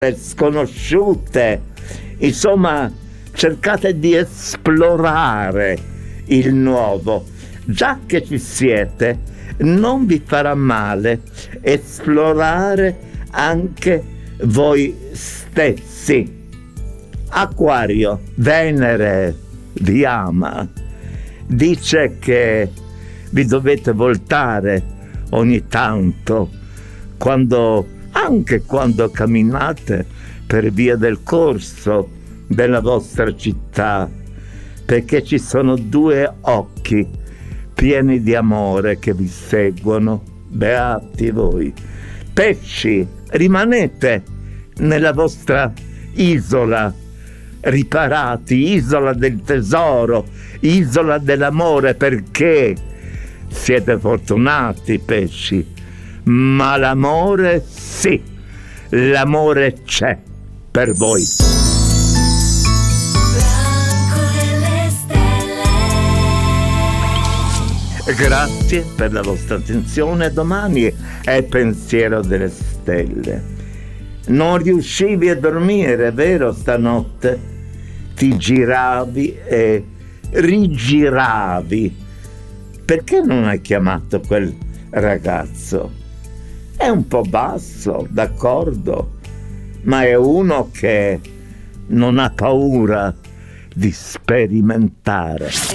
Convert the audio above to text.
sconosciute. Insomma, cercate di esplorare il nuovo. Già che ci siete, non vi farà male esplorare anche voi stessi. Acquario, Venere vi ama, dice che vi dovete voltare ogni tanto, anche quando camminate per via del corso della vostra città, perché ci sono due occhi pieni di amore che vi seguono. Beati voi. Pesci, rimanete nella vostra isola, riparati, isola del tesoro, isola dell'amore, perché siete fortunati, pesci, ma l'amore sì, l'amore c'è per voi. Grazie per la vostra attenzione. Domani è Pensiero delle Stelle. Non riuscivi a dormire, vero, stanotte? Ti giravi e rigiravi. Perché non hai chiamato quel ragazzo? È un po' basso, d'accordo, ma è uno che non ha paura di sperimentare.